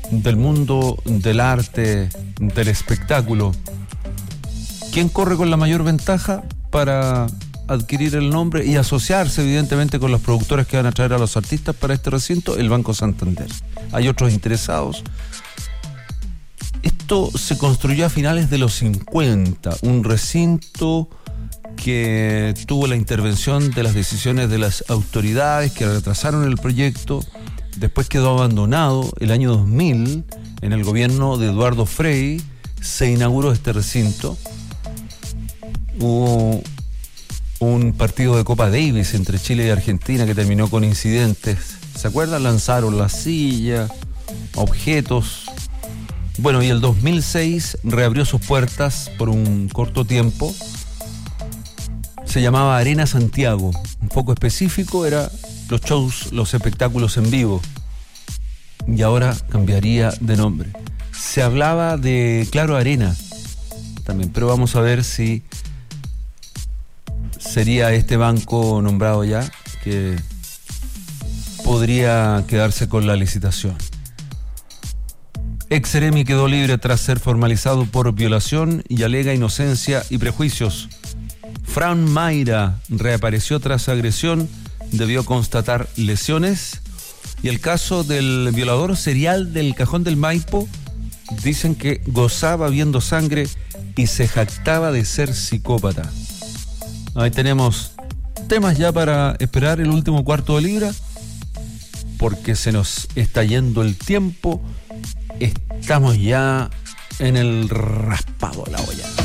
del mundo del arte, del espectáculo. ¿Quién corre con la mayor ventaja para adquirir el nombre y asociarse evidentemente con los productores que van a traer a los artistas para este recinto? El Banco Santander. Hay otros interesados. Esto se construyó a finales de los 50, un recinto que tuvo la intervención de las decisiones de las autoridades que retrasaron el proyecto. Después quedó abandonado. El año 2000, en el gobierno de Eduardo Frei, se inauguró este recinto. Hubo un partido de Copa Davis entre Chile y Argentina que terminó con incidentes. ¿Se acuerdan? Lanzaron la silla, objetos. Bueno, y el 2006 reabrió sus puertas por un corto tiempo. Se llamaba Arena Santiago. Un poco específico, era los shows, los espectáculos en vivo. Y ahora cambiaría de nombre. Se hablaba de Claro Arena también, pero vamos a ver si sería este banco nombrado ya que podría quedarse con la licitación. Ex Seremi quedó libre tras ser formalizado por violación y alega inocencia y prejuicios. Fran Mayra reapareció tras agresión, debió constatar lesiones. Y el caso del violador serial del Cajón del Maipo, dicen que gozaba viendo sangre y se jactaba de ser psicópata. Ahí tenemos temas ya para esperar el último cuarto de libra, porque se nos está yendo el tiempo. Estamos ya en el raspado de la olla.